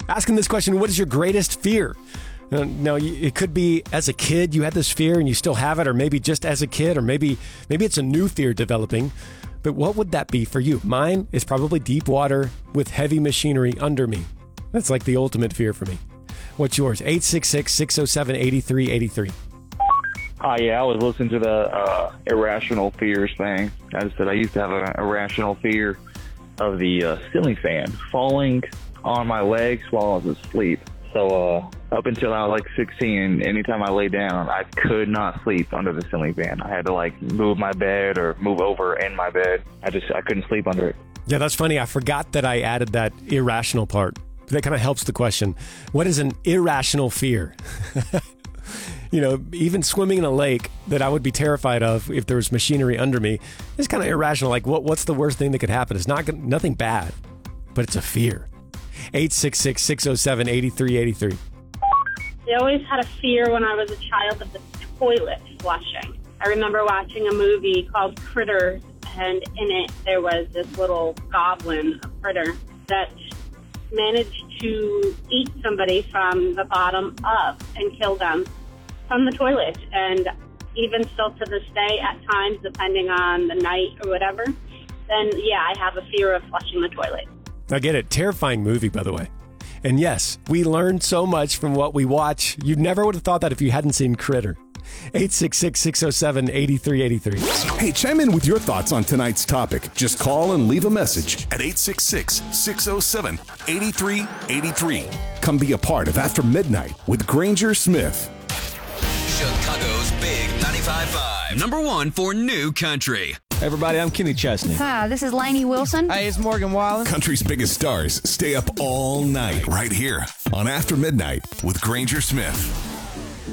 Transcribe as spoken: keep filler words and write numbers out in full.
Asking this question, what is your greatest fear? Uh, Now, you- it could be as a kid you had this fear and you still have it, or maybe just as a kid, or maybe maybe it's a new fear developing. But what would that be for you? Mine is probably deep water with heavy machinery under me. That's like the ultimate fear for me. What's yours? eight six six, six oh seven, eight three eight three. Oh, yeah, I was listening to the uh, irrational fears thing. I just said I used to have an irrational fear of the uh, ceiling fan falling on my legs while I was asleep. So uh, up until I was like sixteen, anytime I lay down, I could not sleep under the ceiling fan. I had to like move my bed or move over in my bed. I just I couldn't sleep under it. Yeah, that's funny. I forgot that I added that irrational part. That kind of helps the question. What is an irrational fear? You know, even swimming in a lake that I would be terrified of if there was machinery under me is kind of irrational. Like, what, what's the worst thing that could happen? It's not gonna- nothing bad, but it's a fear. eight six six, six oh seven, eight three eight three. I always had a fear when I was a child of the toilet flushing. I remember watching a movie called Critters, and in it there was this little goblin, a critter, that managed to eat somebody from the bottom up and kill them from the toilet. And even still to this day, at times, depending on the night or whatever, then yeah, I have a fear of flushing the toilet. I get it. Terrifying movie, by the way. And yes, we learned so much from what we watch. You never would have thought that if you hadn't seen Critter. eight six six, six oh seven, eight three eight three. Hey, chime in with your thoughts on tonight's topic. Just call and leave a message. At eight six six, six oh seven, eight three eight three. Come be a part of After Midnight with Granger Smith. Chicago's Big ninety-five point five. Number one for new country. Hey everybody, I'm Kenny Chesney. Hi, this is Lainey Wilson. Hey, it's Morgan Wallen. Country's biggest stars stay up all night right here on After Midnight with Granger Smith.